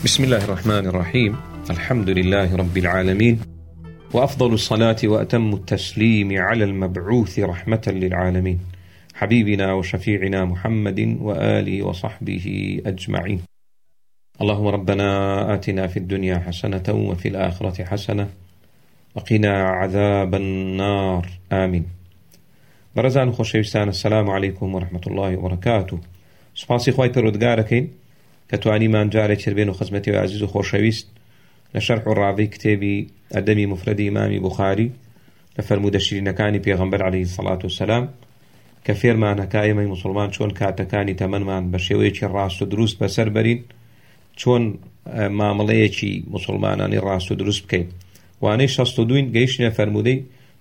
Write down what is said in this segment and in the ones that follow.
بسم الله الرحمن الرحيم. الحمد لله رب العالمين، وأفضل الصلاة وأتم التسليم على المبعوث رحمة للعالمين، حبيبنا وشفيعنا محمد وآله وصحبه أجمعين. اللهم ربنا آتنا في الدنيا حسنة وفي الآخرة حسنة وقنا عذاب النار، آمين. برزان خوشويستان، السلام عليكم ورحمة الله وبركاته. سپاسی خوای پەروەردگارەکەین کە توانیمان جارێک بێن و خزمەتی و عزیز و خۆشەویست لە شەرح و ڕاوی کتێبی ئەدەمی مفرەدی ئیمامی بوخاری لە فەرموودە شیرینەکانی پێغەمبەر عەلەیهی سەڵات وسەلام کە فێرمانەکە ئێمەی موسڵمان چۆن کاتەکانی تەمەنمان بە شێوەیەکی ڕاست و دروست بەسەر بەرین، چۆن مامەڵەیەکی موسڵمانانی ڕاست و دروست بکەین. وانەی 62 گەیشتنە فەرموودەی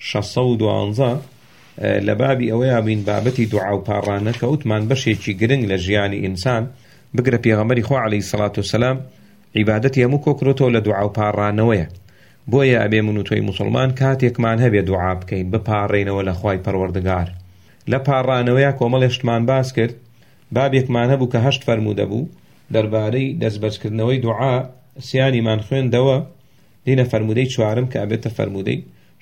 612 لە بابی ئەوەیە بین بابەتی دوعا و پاڕانە کە وتمان بەشێکی گرنگ لە ژیانی ئینسان بگرە پێغەمبەری خوا عەلەیهی سەڵات وسەلام عیبادەتی هەموو کۆکرۆتەوە لە دوعا و پاڕانەوەیە. بۆیە ئەبێ من و تۆی موسڵمان کاتێکمان هەبێ دوعا بکەین بپاڕێنەوە لە خوای پەروەردگار. لە پاڕانەوەیە کۆمەڵێشتمان باس کرد، بابێکمان هەبوو کە 8 فەرموودە بوو دەربارەی دەستبەرزکردنەوەی دوعا، سیانیمان خوێندەوە، دینە فەرموودەی 4 کە ئەبێتە فەرموودەی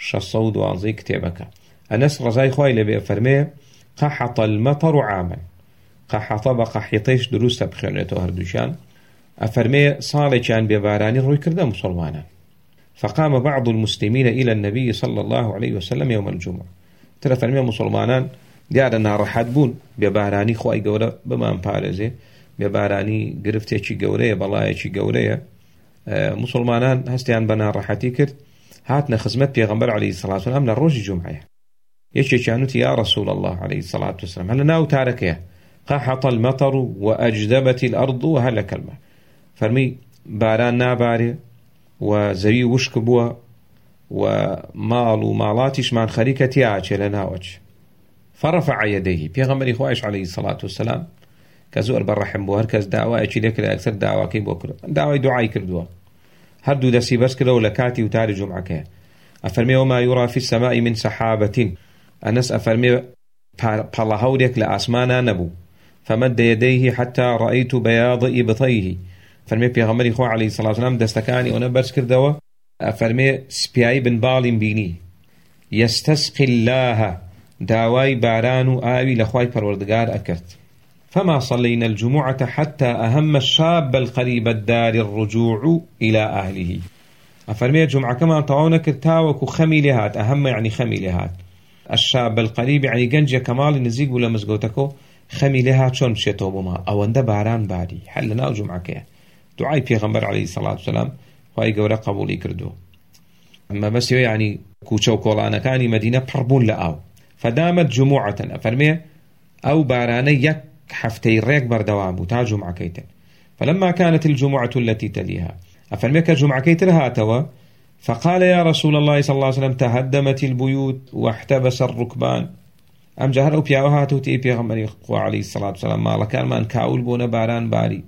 612 کتێبەکە. ئەنەس ڕەزای خوای لەبێ فەرمێ قەحەط المەطەر عاماً، قەحەطە بە قەحیطەیش دروستە بخوێنێتەوە هەردووشیان. ئەفەرمێ ساڵێکیان بێبارانی ڕووی کردە موسڵمانان، فقام بعض المسلمين إلى النبي صلى الله عليه وسلم يوم الجمعة. ترى فرمي مسلمانان دیارە ناڕەحەت بوون، بێبارانی خوای گەورە بمان پارێزێ، بێبارانی گرفتێکی گەورەیە، بەڵایەکی گەورەیە. مسلمانان هەستیان بە ناڕەحەتی کرد، هاتنە خزمەت پێغەمبەر عەلەیهی سەڵات وسەلام لە ڕۆژی جومعەیە. یەکێکیان وتی یا رسول الله عەلەیهی سەڵات وسەلام هەل لە ناو تارەکەیە قەحەط المەطەر وأجدبت الأرض وهلك الماء. فەرمی باران نابارێ و زەوی وشک بووە و ماڵ و ماڵاتیشمان خەریکە تیاچێ لە ناوەچ. فرفع يديه، پێغەمبەری خوایش عەلەیهی سەڵات وسەلام کە زۆر بەڕەحم بوو، هەر کەس داوایەکی لێ کرد ئەکسەر داواکەی بۆ کرد، داوای دوعای کردووە، هەردوو دەستی بەرز کردەوە لە کاتی وتاری جومعەکەیە. ئەفەرمێ وما يرى في السماء من سحابة، ئەنەس ئەفەرمێ پەڵە هەورێک لە ئاسمانە نەبوو. فمد يديه حتى رأيت بياض إبطيه، فرمي پێغەمبەری خوا عەلەیهی سەڵات وسەلام دەستەکانی ئەوە بەرز کردەوە، ئەفەرمێ سپیایی بنباڵیم بینی، يستسقي الله، داوای باران و ئاوی لە خوای پەروەردگار ئەکرد. فما صلينا الجمعة حتى أهم الشاب القريب الدار الرجوع إلى أهله. أفرمي جمعة كمان طعونا كرتاوك وخمي لهات، أهم يعني خمي لهات. الشاب القريب يعني جنجة كمال نزيق ولا مزقوتكو خمي لهات شون مشيتو بما أو أنده باران باري حلنا وجمعة كيه. دعاي پیغمبر عليه الصلاة والسلام خواهی گەورە قبولی کردو. أما بس يعني كوچە و کۆڵانەکانی مدينة پڕبوون لە ئاو. فدامت جمعة، أفرمي أو باراني يك حفتي ريك بردوام بو تا جمعة كيتن. فلما كانت الجمعة التي تليها، أفرمي كجمعة كيتر هاتوا، فقال يا رسول الله صلى الله عليه وسلم تهدمت البيوت واحتبس الركبان. أم جهر أو بياوها توتي پیغمبر عليه الصلاة والسلام مالا كان من كاول بونا باران باري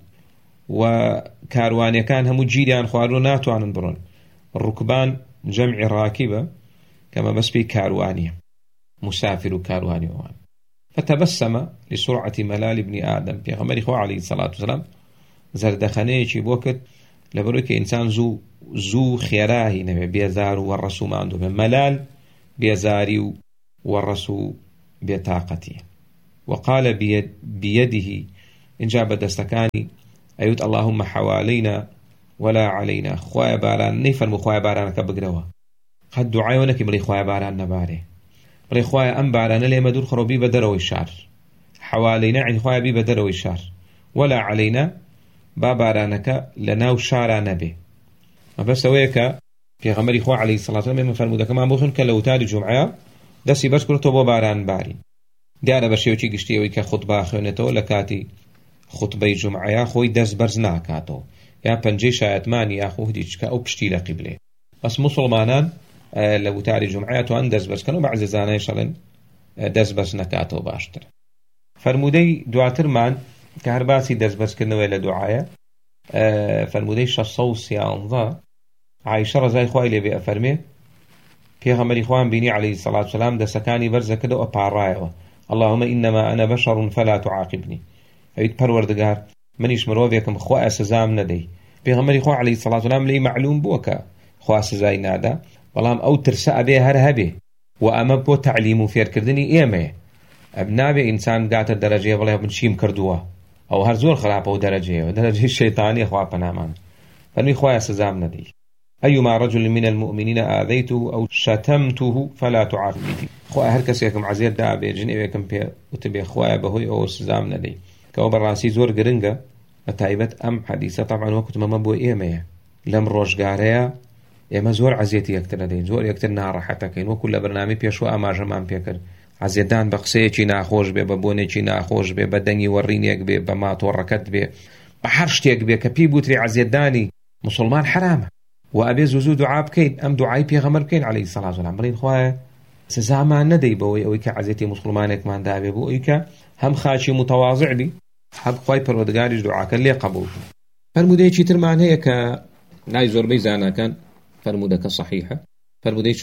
و كارواني كان هم جيران خوارو ناتوانن برون. الركبان جمع راكبة كما بس بي كاروانية، مسافر كارواني وان. فتبسم لسرعة ملال ابن آدم، پیغمبر خوا عليه الصلاة والسلام زردخانه چی بوكت لبروي که انسان زو خيراهي نبي بيزار والرسو ما عنده ملال بيزاري والرسو بطاقته. وقال بيده إن جاب دستكاني أيوت اللهم حوالينا ولا علينا، خوايا باران نيفرمو خوايا باران كبقروا قد دعايونك بلي خوايا باران نباري، بلي خوايا أم باران لي مدور خروبي بدروي الشعر، حوالينا عن خوايا بي بدروي الشعر، ولا علينا بابارانك لناو شارع نبي. ما بس ويك في غمر إخوة عليه الصلاة والسلام من فرمودك ما مخن كلو تاري جمعة دسي بس كرتو باران باري دیارە بە شێوەیەکی گشتیەوەی کە خوتبا خوێنێتەوە لە کاتی خوتبەی جومعەیە خۆی دەست بەرز ناکاتەوە، یا پەنجەی شایەتمانی یاخۆ هیچکە ئەو پشتی لە قیبلێ. بەس موسڵمانان لە وتاری جومعەیە توان دەست بەرزکەن و بەعزێ زانای شەڵێن دەست بەرز نەکاتەوە باشتر. فەرموودەی دواترمان کە هەر باسی دەست بەرزکردنەوەی لە دوعایە، فەرموودەی 613 عایشە ڕەزای خوای لێبێ ئەفەرمێ پێغەمبەری خوان بینی عەلەیهی سەڵات وسەلام دەستەکانی بەرزەکردەوە پاڕایەوە، اللهم إنما أنا بشر فلا تعاقبني، ئەویت پەروەردگار منیش مرۆڤێکم خوا سزام نەدەی پێغەمبەری خوا عەلەیهی سەڵات وسەلام لێی معلوم بووە کە خوا سزای نادا، بەڵام ئەو ترسە ئەبێ هەر هەبێ و ئەمە بۆ تەعلیم و فێرکردنی ئێمەیە. نابێ ئینسان گاتە دەرەجەیە بڵێ من چیم کردووە، ئەو هەر زۆر خراپە و دەرەجەیەوە، دەرەجەی شەیتانیە، خوا پەنامان. فەرمی خوایە سزام نەدەی. أيما رجل من المؤمنين آذيته أو شتمته فلا تعاقبه. خوا هر کەسێکم عەزیەت دا بێ جنێوێکم پێ وتبێ خوایە بەهۆی ئەوە سزام نەدەی، کەەوە بەڕاستی زۆر گرنگە. بەتایبەت ئەم حەدیسە طبعاً وەکوتمەمە بۆ ئێمەیە لەم ڕۆژگارەیە ئێمە زۆر عەزیەتی یەکتر دەدەین، زۆر یەکتر ناڕەحەتەکەین، وەکو لە بەرنامەی پێشوە ئاماژەمان پێکرد. عەزیەتدان بە قسەیەکی ناخۆش بێ، بە بۆنێکی ناخۆش بێ، بە دەنگی وەڕینێک بێ، بە ماتۆڕەکەت بێ، بە هەر شتێک بێ کە پێی بوتری عەزیەتدانی مسلمان حرامە. و ئەبێ زوو دوعا بکەین، ئەم دوعای پێغەمبەر بکەین عەلەیهی سەڵات وسەلام، بڵێین خوایە سزامان نەدەی بەوەی ئەوەی کە عەزیەتی مسلمانێکمان دابێ، بۆ ئەوەی کە هەم خاچی متەواضع بی، هەم خوای پەروەردگاریش دوعاکە لێ قبوڵ بی. فرمودەیەکی ترمان هەیە کە لای زۆربەی زاناکان فرمودەکە صحیحە، فرمودەی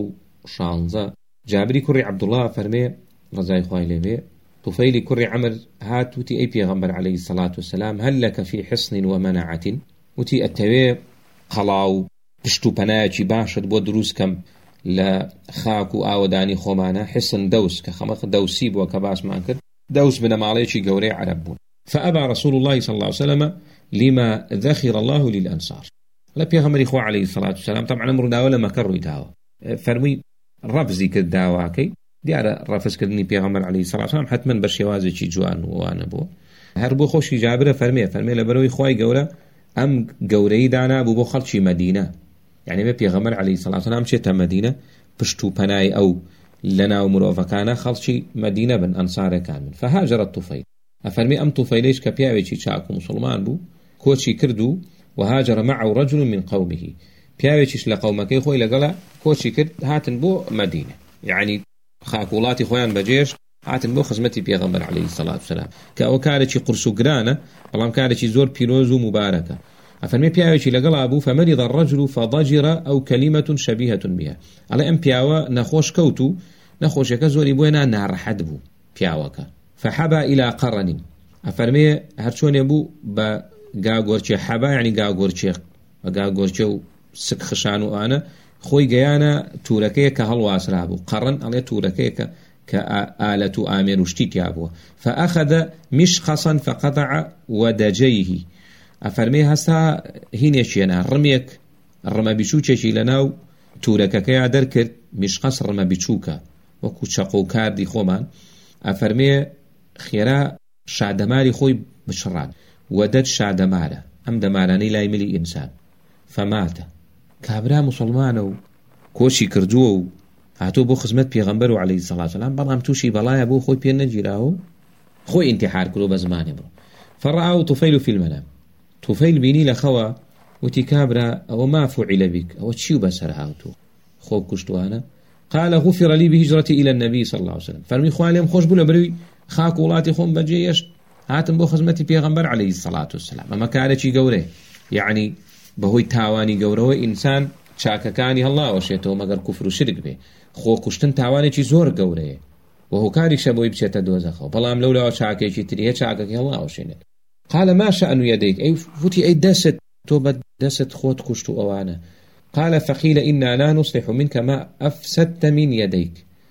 416 جابری کوڕی عەبدوڵڵا فەرمێ ڕەزای خوای لێ بێ، طوفەیلی کوڕی عەمر هات وتی ئەی پێغەمبەر عەلەیهی سەڵات وسەلام هەل لەکە فی حصن ومەنەعەت، وتی ئەتەوێ قەڵاو پشت و پەنایەکی باشت بۆ دروستکەم لە خاک و ئاوەدانی خۆمانە. حسن دەوس کە خەمەق دەوسی بووە کە باسمان کرد، دەوس بنەماڵەیەکی گەورەی عەرەب بوون. فأبى رسول الله صلى الله عليه وسلم لما ذخر الله للأنصار. لا پێغەمبەری خوا عەلەیهی سەڵات وسەلام طبعاً ڕووداوە لە مەکە ڕووی داوە، فەرمووی ڕەفزی کرد داواکەی، دیارە ڕەفزکردنی پێغەمبەر عەلەیهی سەڵات وسەلام حتماً بە شێوازێکی جوان وانە بووە. هەر بۆ خۆشی جابرە فەرمێ لەبەرەوەی خوای گەورە ئەم گەورەی دانا بوو بۆ خەڵکی مەدینە، یعنی بە پێغەمبەر عەلەیهی سەڵات وسەلام چێتە مەدینە، پشت و پەنای ئەو لەناو مرۆڤەکانە خەڵکی مەدینە بن، ئەنسارەکان بن. فهاجرت طوفەیل، ئەفەرمێ ئەم طوفەیلەیش کە پیاوێکی چاک و مسلمان بوو کۆچی کرد و وهاجر معه رجل من قومه، پیاوێکیش لە قەومەکەی خۆی لەگەڵا کۆچی کرد هاتن بۆ مەدینە، یعنی خاک وڵاتی خۆیان بەجێش هاتن بۆ خزمەتی پێغەمبەر عەلەیهی سەڵات وسەلام، کە ئەوە کارێکی قورس و گرانە، بەڵام کارێکی زۆر پیرۆز و مبارەکە. ئەفەرمێ پیاوێکی لەگەڵا بوو فمەریض الرجل فضجر أو كلمة شبيهة بها، ئەڵێ ئەم پیاوە نەخۆش کەوت و نەخۆشیەکە زۆری بۆیە ناڕەحەت بوو پیاوەکە. فحبا إلى قرن، ئەفەرمێ هەرچۆنێ بوو بە گاگۆرچێ، حەبا یعنی گاگۆرچێ، گاگۆرچێ و سک خشان و ئانە خۆی گەیانە تورەکەیە کە هەڵواسرا بوو. قەڕن ئەڵێ تورەکەیە کە ئالەت و ئامێر و شتی تیا بووە. فأخذ مشخصا فقطع ودجيه، ئەفەرمێ هەستا هینێکیێنا ڕمێک ڕمە بیچووکێکی لەناو تورەکەکەیا دەرکرد، مشخەس ڕمە بیچووکە وەکو چەق و کاردی خۆمان. ئەفەرمێ خێرا شادەماری خۆی بشڕان، وەدەت شادەمارە، ئەم دەمارانەی لای ملی ئینسان. فەماتە، کابرا مسلمانە و کۆچی کردووە و هاتۆ بۆ خزمەت پێغەمبەر و عەلەیهی سەڵات وسەلام، بەڵام تووشی بەڵایە بۆ خۆی پێ نەگیراوە، خۆی ئینتیحار کردو بە زمانی بڕۆ. فڕعاه طوفەیل فی المەنام، طوفەیل بینی لە خەوە وتی کابرا ئەوە ما فوعل بک، ئەوە چی و بەسەر هاتووە، خۆ کوشتوانە؟ قال غفر لي بهجرتي إلى النبي صلى الله عليه وسلم، فەرمی خوا لێم خۆش بوو لەبەروی خاک وڵاتی خۆم بەجێ هێشت هاتم بۆ خزمەتی پێغەمبەر عەلەیهی سەڵات وسەلام. ئەمە کارێکی گەورەیە، یعنی بەهۆی تاوانی گەورەوە ئینسان چاکەکانی هەڵاوەشێتەوە مەگەر کوفر و شرک بێ. خۆ کوشتن تاوانێکی زۆر گەورەیە و هۆکاریشە بۆی بچێتە دۆزەخەوە، بەڵام لەولاوە چاکێکی تریە چاکەکە هەڵاوەشێنێت. قال ما شأن يديك، أي فوتي أي دست توبة دست خوت كشتو أوانا. قال فقيل إنا لا نصلح منك ما أفسدت من يديك،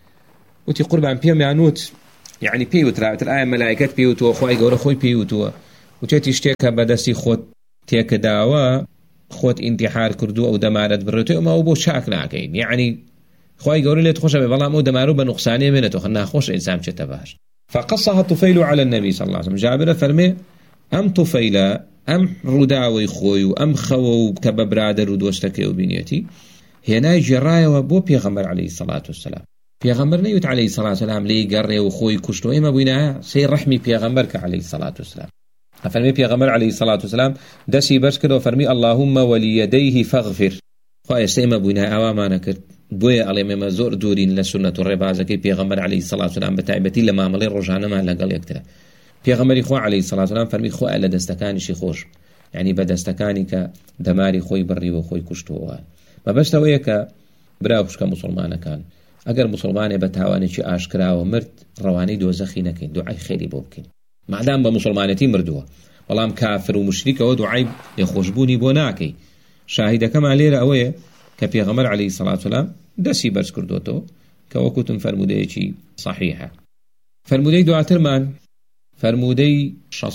وتي قرب عن بيوم يعنوت، يعني بيوت رأت الآية ملائكة بيوت وخواي قول خوي بيوت وتي اشتكى بدسي خوت تيك داوا خوت انتحار كردو أو دمارت برتو ما أبو شاك ناكين، يعني خواي قول لي تخش ببلا مو دمارو بنقصانية منته خلنا خوش إنسان شتباش. فقصها طفيل على النبي صلى الله عليه وسلم، جابر فرمي ئەم تۆفەیلە ئەم ڕووداوەی خۆی و ئەم خەوە و کە بە برادر و دۆستەکەی و بینێتی هێنای گێڕایەوە بۆ پێغەمبەر عەلەیهی سەڵات وسەلام. پێغەمبەر نەیوت عەلەیهی سەڵات وسەلام لێی گەڕێ و خۆی کوشتەوە، ئێمە بووینە سەی ڕەحمی پێغەمبەر کە عەلەیهی سەڵات وسەلام. ئەفەرمێ پێغەمبەر عەلەیهی سەڵات وسەلام دەستی بەرز کردەوە فەرمی اللهم ولیدیه فاغفر، خوا ئێستا ئێمە بووینە ئاوامانە کرد، بۆیە ئەڵێم ئێمە زۆر دوورین لە سونەت و ڕێبازەکەی پێغەمبەر عەلەیهی سەڵات وسەلام، بە تایبەتی لە مامەڵەی ڕۆژانەمان لەگەڵ یەکترە. پێغەمبەری خوا عەلەیهی سەڵات وسەلام فەرمی خوا لە دەستەکانیشی خۆش، یعنی بە دەستەکانی کە دەماری خۆی بڕیوە خۆی کوشتووە. مەبەستەوەیە کە برا خوشکە مسلمانەکان ئەگەر مسلمانێ بە تاوانێکی ئاشکراوە مرد ڕەوانەی دۆزەخی نەکەین، دوعای خێری بۆ بکەین، مادام بە مسلمانەتی مردووە، بەڵام کافر و مشریکەوە دوعای لێخۆشبوونی بۆ ناکەی. شاهیدەکەمان لێرە ئەوەیە کە پێغەمبەر عەلەیهی سەڵات وسەلام دەستی بەرز کردوتەوە کە وەکوتم فەرمودەیەکی صحیحە. فەرمودەی دواترمان فەرمودەی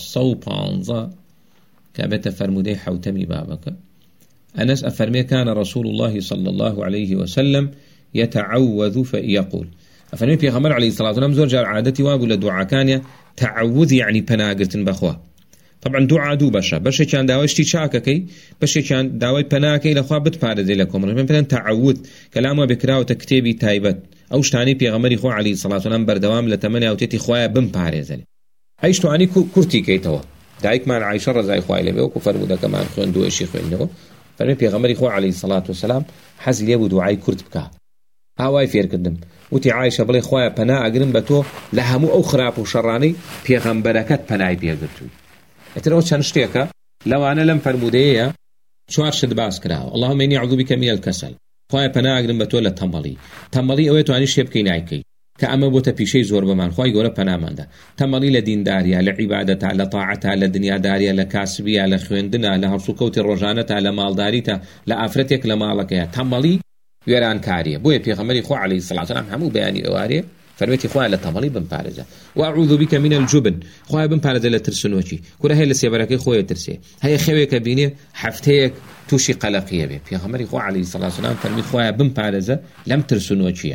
615 کە بێتە فەرمودەی حوتەمی بابەکە. أنس أفرمي كان رسول الله صلى الله عليه وسلم يتعوذ فيقول أفرمي في غمر عليه الصلاة والسلام زور جار عادتي وابل دعاء كان تعوذ يعني پناگرتن بخوا. طبعا دعاء دو بشا كان داوي اشتي شاككي بشا كان داوي پناكي لخوا بتپارزي لكم مثلا تعوذ كلامه بكراو تكتيبي تايبت او شتاني في غمر خو عليه الصلاة والسلام بردوام لتمنى او تيتي خوايا بمپارزي ايش تو اني كرتي كيتوا دايك مان عائشة رضي خوايا لبي وكفرمودا كمان خوين دو اشي خوينو فرمي پیغمبری خو علیه الصلاة والسلام حەزی لێ بوو دوعای کورد بکە. ئاوای فێرکردم وتی عایشە بڵێ خۆیە پەنا ئەگرم بە تۆ لە هەموو ئەو خراپ و شەڕانەی پێغەمبەرەکەت پەنای پێگرتووی. ئەتر ئەو چەند شتێکە لەوانە لەم فەرمودەیەیە 4 شت باس کراوە. اللهم إني أعوذ بك من الكسل. خۆیە پەنا ئەگرم بە تۆ لە تەمەڵی. تەمەڵی ئەوەیە توانی شێ بکەی نایکەی کە ئەمە بۆتە پیشەی زۆر بەمان. خۆی گەورە پەناماندا. تەمەڵی لە دینداریە، لە عیبادەتە، لە تاعەتە، لە دنیاداریە، لە کاسبیە، لە خوێندنە، لە هەڵسوکەوتی ڕۆژانەتە، لە ماڵداریتە، لە ئافرەتێک لە ماڵەکەیە. تەمەڵی وێرانکاریە. بۆیە پێغەمبەری خۆ عەلەیهی سەڵات وسەلام هەموو بەیانی ئەوارێ فەرمێتی خۆیان لە تەمەڵی بمپارێزە. وأعوذ بك من الجبن. خۆیان بمپارێزە لە ترسنۆکی. کورە هەیە لە سێبەرەکەی خۆیە ترسێ. هەیە خەوێکە بینێ هەفتەیەک تووشی قەلەقیە بێ. پێغەمبەری خۆ عەلەیهی سەڵات وسەلام فەرمی خۆیان بمپارێزە لەم ترسنۆکیە.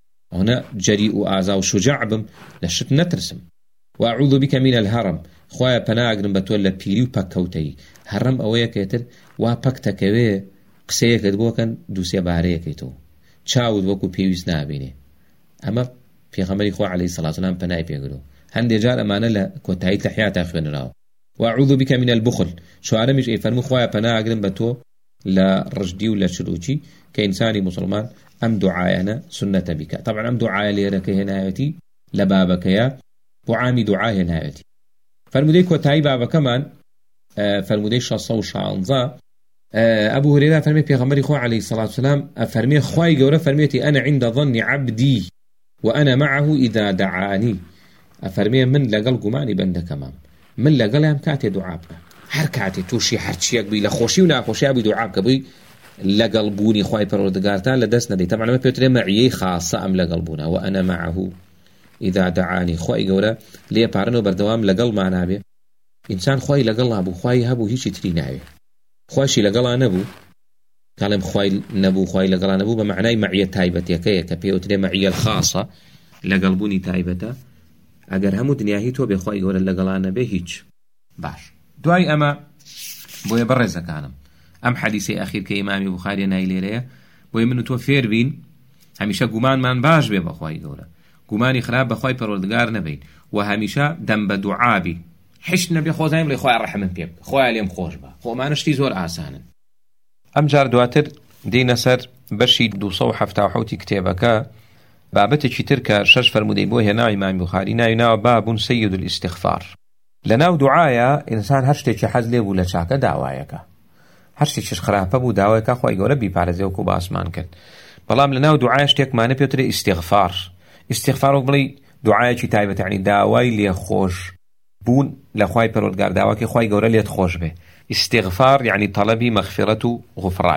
هنا جريء وآزا وشجاع بم لشت نترسم. وأعوذ بك من الهرم. خوايا پناگرم بتول لبيري و پاكوتي. هرم اويا كيتر وا پاكتكوي قسيك دبوكن دوسيا باريا كيتو. چاود وكو بيويس نابيني. اما پیغمبري خو عليه الصلاة والسلام پناي بيگرو. هندي جار امانه لكوتاي تحيات اخوان راو. وأعوذ بك من البخل. شو عرمش اي فرمو خوايا پناگرم بتو لا رجدي ولا شروچي كإنساني مسلمان أم دعاينا سنة بك. طبعا أم دعايا ليرك هنايتي لبابك يا وعامي دعايا هنايتي. فرموديك وتاي بابا كمان فرمودي شصو شعنزا أبو هريرة فرمي بيغمبري خو عليه الصلاة والسلام فرمي خواي جورا فرميتي أنا عند ظن عبدي وأنا معه إذا دعاني. فرمي من لقل قماني بند كمان من لقل هم كاتي دعابك هر كاتي توشي هرشيك بي لخوشي وناخوشي بي دعابك بي لقلبوني خواهي پروردگارتا لدست ندي. طبعا ما بيوتري معي خاصة أم لقلبونا وأنا معه إذا دعاني خواهي قولا ليه بارنو بردوام لقل معنا بي إنسان خواهي لقل هبو خواهي هبو هيشي تريناوي خواهي لقل نبو كلام خواهي نبو خواهي لقل نبو بمعنى معية تايبت يكي كبيوتري معية الخاصة لقلبوني تايبتا اگر همو دنياهي تو بخواهي قولا لقل نبي هيش باش دواي أما بويا برزا كانم أم حديثي أخير كإمام بخاري نايليريا بوي منو تو فير بين هميشه قمان من باش بي بخواهي قولا قماني خراب بخواهي پروردگار نبين وهميشه دم بدعابي حش نبي خوزايم لي خواهي الرحمن بيب خواهي اليم خوش با خو ما نشتي زور آسانا. أم جار دواتر دي نسر بشي 277 كتابك بابتي تركا شش فرمودي بوه هنا إمام بخاري ناينا باب سيد الاستغفار. لناو دعايا إنسان هشتي حز لي ولا شاك دعوايك هرشي چش خراپە بوو داوایکە خۆی گەورە بیپارێزێ وەکو باسمان کرد. بەڵام لەناو دوعای شتێکمانە پێوترێ ئیستیغفار. ئیستیغفار وەک بڵێ دوعایەکی تایبەت یعنی داوای لێخۆش بوون لە خوای پەروەردگار داواکەی خوای گەورە لێت خۆش بێ. ئیستیغفار یعنی طەلەبی مەغفرەت و غوفران.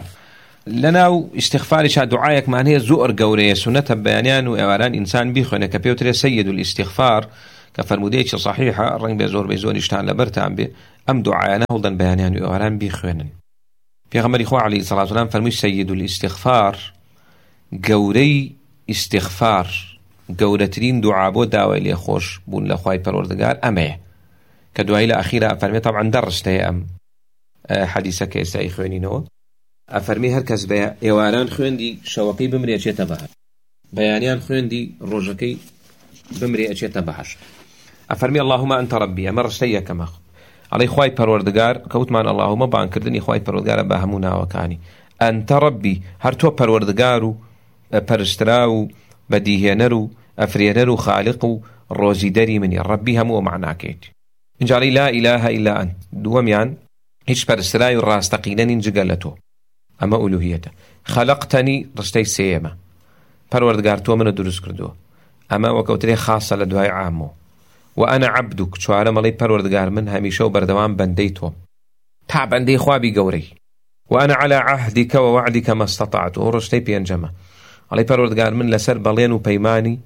لەناو ئیستیغفاریشا دوعایەکمان هەیە زۆر گەورەیە سونەتە بەیانیان و ئێواران ئینسان بیخوێنێ کە پێوترێ سەید الاستیغفار کە فەرمودەیەکی صحیحە ڕەنگ بێ زۆر بێ زۆریشتان لەبەرتان بێ ئەم دوعایانە هەڵدەن بەیانیان و ئێواران بیخوێنن. پیغمبری خو علیه الصلاة والسلام فرمود سید الاستغفار گەورەی استغفار گەورەترین دوعا بۆ داوای لێخۆش بوون لە خوای پەروەردگار ئەمەیە کە دوایی لە ئەخیرا ئەفەرمێ طبعا دەڕشتەیە ئەم حەدیسە کە ئێستا خوێنینەوە ئەفەرمێ هەر کەس بە ئێواران خوێندی شەوەقی بمرێ ئەچێتە بەهەشت بەیانیان خوێندی ڕۆژەکەی بمرێ ئەچێتە بەهەشت. ئەفەرمێ اللهم أنت ربي ئەمە ڕشتەیەکەمە علي خواي پروردگار كوتمان اللهم بان كردني خواي پروردگار با همو ناوكاني انت ربي هر تو پروردگارو پرستراو بديهنرو افرينرو خالقو روزي دري مني ربي همو معناكيت انجالي لا اله الا انت دوميان هيش پرستراو راستقينن جگلتو اما الوهيته خلقتني رشتي سيما پروردگار تو من دروس کردو اما وكوتري خاصه لدواي عامو وأنا عبدك چوارە مەڵەی پەروەردگار من هەمیشە و بەردەوام بەندەی تۆم تا بەندەی خوابی گەورەی وأنا على عهدك ووعدك ما استطعت ڕۆژتەی پێنجەمە ئەڵێ پەروەردگار من لەسەر بەڵێن و پەیمانی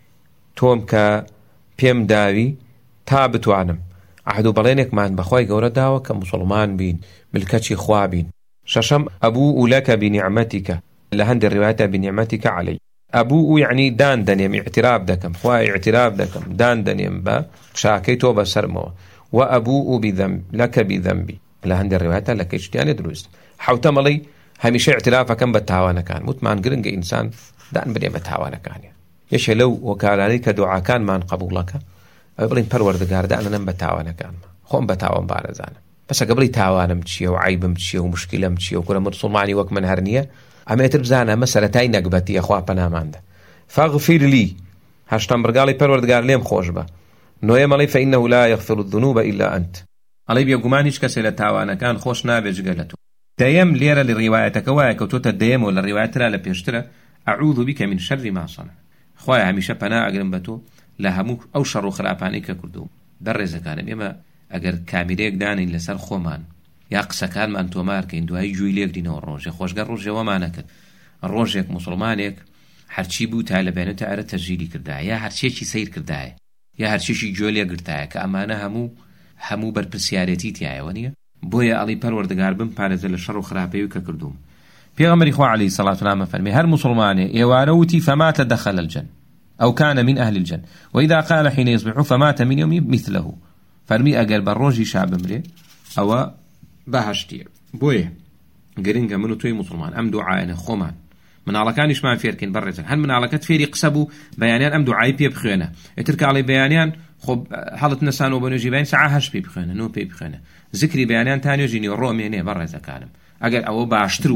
تۆم کە پێم داوی تا بتوانم عهد و بەڵێنێکمان بەخوای گەورە داوە کە موسڵمان بین ملکەچی خوا بین شەشەم ئەبوء لەکە بنعمەتیکە لە هەندێک ڕیوایەتە بنعمەتیکە عەلەی ئەبوء یعنی دان دەنێم ئیعتراف دەکەم خوای ئیعتراف دەکەم دان دەنێم بە چاکەی تۆ بەسەرمەوە وأبوء لەکە بذەنبی لە هەندێک ڕیوایەتە لەکەی شتیانێ دروست حوتە مەڵەی هەمیشە ئیعترافەکەم بە تاوانەکان وتمان گرنگە ئینسان دان بدێ بە تاوانەکانی یەکێ لەو وەکارانەی کە دوعاکانمان قبوڵەکە ئەوێ بڵین پەروەردگار دانەنەم بە تاوانەکانمە خۆم بە تاوان بارەزانم بەس ئەگە بڵی تاوانم چییە و عیبم چییە و مشکلەم چییە و کورە مسڵمانی وەک من هەر نییە ئەمێتر بزانە ئەمە سەرەتای نەکبەتیە خوا پەناماندە فاغفر لي هەشتم بڕگاڵی پەروەردگار لێم خۆش بە نۆیەم ئەڵێ فإنه لا يغفر الذنوب إلا أنت ئەڵێ بێگومان هیچ کەسێ لە تاوانەکان خۆش نابێت جگە لە تۆ دەیەم لێرە لە ڕیوایەتەکە وایە کەوتۆتە دەیەمەوە لە ڕیوایەترا لە پێشترە أعوذ بك من شر ما صنع خوای هەمیشە پەنا ئەگرم بە تۆ لە هەموو ئەو شەڕ و خراپانەی کە کردووم بەڕێزەکانم ئێمە ئەگەر کامیرەیەک دانین لەسەر خۆمان یا قسەکانمان تۆمارکەین دوای جووی لێک دینەوە ڕۆژێ خۆشگە ڕۆژێوەمانەکرد ڕۆژێک موسڵمانێک هەرچی بوو تا لەبێنێتە ئەرە تەژیری کردایە یا هەرچێکی سیر کردایە یا هەرچێکی گوێ لێ گرتایە کە ئەمانە هەموو بەرپرسیارەتی تایەوە نییە بۆیە ئەڵی پەروەردگار بم پارێزە لە شەڕ و خراپەیەوی کە کردووم پێغەمبەری خوا عەلەیهی سەڵات و سەلام فەرمێ هەر موسڵمانێ ئێوارە وتی فمات دخل الجنة أو كان من أهل الجنة وإذا قال حين يصبح فمات من يوم مثله فرمي أجر بروجي شعب مري أو بهشتي بويه قرينجا منو توي مسلمان أم دعاء خومان من على كانش ما فيركن برزن هل من على كتفيري قصبوا بيانيان أم دعاء بيه بخيانة اترك على بيانيان خب حالة نسان وبنوجي بين ساعة هش بيه بخيانة نو بيه بخيانة ذكري بيانيان تاني جيني الرومي هنا برزة كلام أجر أو باشتر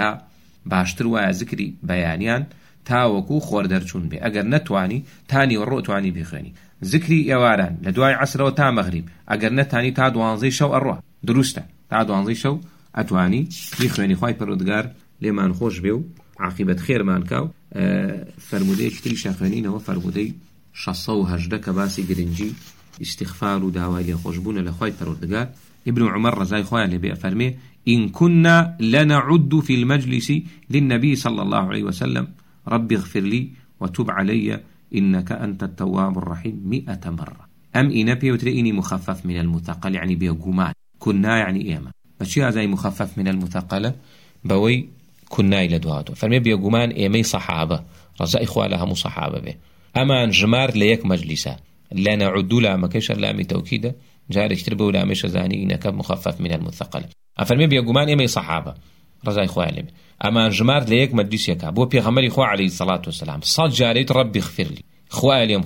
ويا ذكري بيانيان تاوەکو خۆر دەرچوون بێ ئەگەر نەتوانی تانی وەڕۆ توانی بخوێنی ذکری ئێواران لە دوای عەسرەوە تا مەغریب ئەگەر نەتانی تا 12 شەو ئەڕۆ دروستە تا 12 شەو ئەتوانی بخوێنی خوای پەروەردگار لێمان خۆش بێ و عاقبەت خێرمان کاو فەرمودەیەکی تری شەخوێنینەوە فەرمودەی 618 کە باسی گرنگی استغفار و داوای لێخۆشبوونە لە خوای پەروەردگار ابن عمر رضای خوایان لێ بێ فەرمێ إن كنا لنعد في المجلس للنبي صلى الله عليه وسلم ربي اغفر لي وتب علي إنك أنت التواب الرحيم 100 مرة أم إنا بيوتريني مخفف من المثقل يعني بيقومان كنا يعني إيما بشي هذا مخفف من المثقلة بوي كنا إلى دواته فرمي بيقومان إيمي صحابة رزا إخوة لها مصحابة به أما انجمار ليك مجلسة لا نعد لا مكيش لامي توكيدة جاري اشتربوا لا مش زاني إنك مخفف من المثقلة أفرمي بيقومان إيمي صحابة رزا إخوة لهم أما انجمار ليك مجلسك بو بيغمري إخوة عليه الصلاة والسلام صد جاريت ربي اغفر لي إخوة اليوم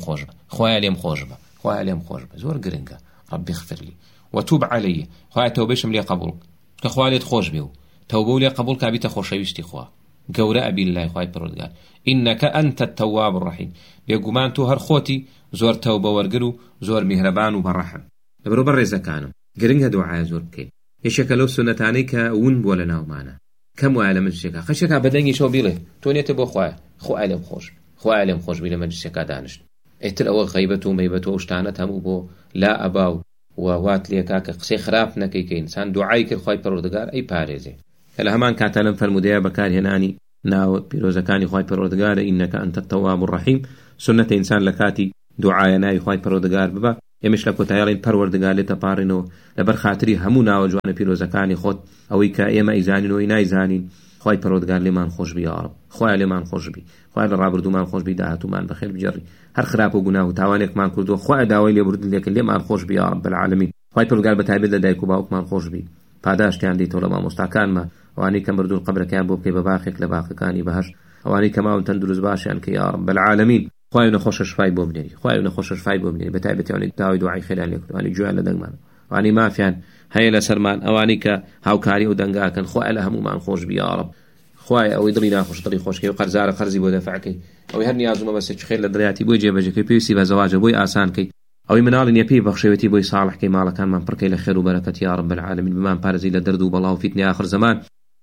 خوجبة زور قرنقة ربي اغفر لي وتوب علي إخوة توبيشم لي قبولك إخوة لي تخوش بيو توبو لي قبولك أبي تخوش يوستي إخوة قورة أبي الله إخوة برودقال إنك أنت التواب الرحيم بيقومان تو هر خوتي زور توبة ورقلو زور مهربان وبرحم لبرو برزة كانم قرنقة دعاء زور بكين يشكلو سنتانيك ون بولنا ومانا كم وعلم الشكا خشكا بدني شو بيله توني تبو خو عالم خوش بيله مجلسك دانش اتر او غيبته ميبته وشتانت هم بو لا اباو ووات ليكاك قسي خراف نكي كإنسان دعاي كل خوي پروردگار اي باريزي هلا همان كاتلم فرموديا بكار هناني ناو بيروزكاني خوي پروردگار انك انت التواب الرحيم سنة انسان لكاتي دعاينا خوي پروردگار ببا يمش لكو تيارين پروردگار لتپارينو لبر خاطري همونا وجوان بيروزكاني خود اوي كا ايما ايزانين وينا ايزانين خوي پروردگار لمان خوش بي يا رب خوي لمان خوش بي خوي لرابردو مان خوش بي داهتو مان بخير بجري هر خراب و گناه و تاوانك مان كردو خوي داوي لي برد لك لمان خوش بي يا رب العالمين خوي پروردگار بتايبد دايكو باوك مان خوش بي پاداشتیان دیتۆ لە مامۆستاکان ما ئەوانەی کە مردوون قەبرەکەیان بۆ بکەی بە باخێک لە باخەکانی بەهەشت ئەوانەی کە ماون تەندروست باشیان کە یا رب العالمین خوای نەخۆشە شفای بۆ بنێری خوای نەخۆشە شفای بۆ بنێری بەتایبەتی ئەوانەی داوای دوعای خێران لێ ئەوانەی گوێیان لە دەنگمان ئەوانەی مافیان هەیە لە سەرمان ئەوانەی کە هاوکاری و دەنگاکەن خوای لە هەمومان خۆش بی یا رب خوای ئەوەی دڵی ناخۆش دڵی خۆشکەی و قەرزارە قەرزی بۆ دەفعکەی ئەوەی هەر نیازمە بەسێکی خێر لە دڕیاتی بۆی جێبەجێکەی پێویستی بە زەواجە بۆی ئاسانکەی ئەوەی مناڵی نیەپی بەخشەوێتی بۆی ساڵحکەی ماڵەکانمان پڕکەی لە خێر و بەرەکەت یا رب العالمین بمان پارێزی لە دەرد و بەڵا و فیتنەی آخر زەمان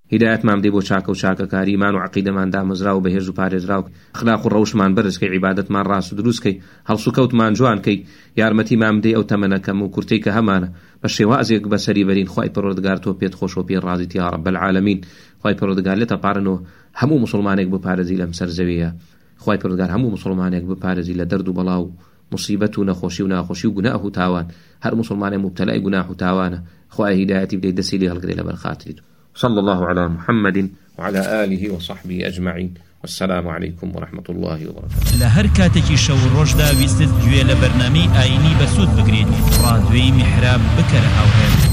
هدایەتمان بدەی بۆ چاکە و چاکەکاری، ایمان و عەقیدەمان دامەزرا و بەهێز و پارێزرا و ئەخلاق و ڕەوشمان بەرزکەی، عیبادەتمان ڕاست و دروستکەی، هەڵسو کەوتمان جوانکەی، یارمەتیمان بدەی ئەو تەمەنەکەم و کورتەی کە هەمانە بە شێوازێک بەسەری بەرین. خوای پەروەردگار تۆ پێت خۆش و پێت ڕازیت یا رب العالمین. خوای پەروەردگار لێتە پارنەوە هەموو مسلمانێک بپارێزی لەم سەر زەویە. خوای پەروەردگار هەموو مسلمانێک بپارێزی لە دەرد و بەڵا و مصیبەت و نەخۆشی و ناخۆشی و گوناه و تاوان. هەر مسلمانێک مبتەلای گوناه و تاوانە، خوای هیدایەتی بدەی دەستی لێ هەڵگرێ لەبەر خاتریت. صلى الله على محمد وعلى آله وصحبه أجمعين. والسلام عليكم ورحمة الله وبركاته. لهر كاتكي شو روجدا ويستد جوية لبرنامج آيني بسود بقرين رادوي محراب بكره أوهام